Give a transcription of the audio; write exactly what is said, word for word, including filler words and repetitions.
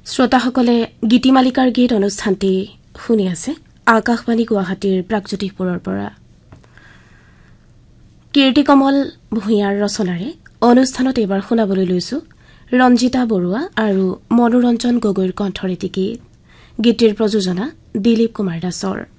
শ্ৰোতাসকলে গীতিমালিকাৰ গীত অনুষ্ঠানটি শুনি আছে আকাশবাণী গুৱাহাটীৰ প্ৰাগজ্যোতিষপুৰৰ পৰা কীৰ্তিকমল ভূঞাৰ ৰচনাৰে অনুষ্ঠানত এবাৰ শুনাবলৈ লৈছো ৰঞ্জিতা বৰুৱা আৰু মনোৰঞ্জন গগৈৰ কণ্ঠৰে গীত গীতিৰ প্ৰযোজনা দিলীপ কুমাৰ দাসৰ।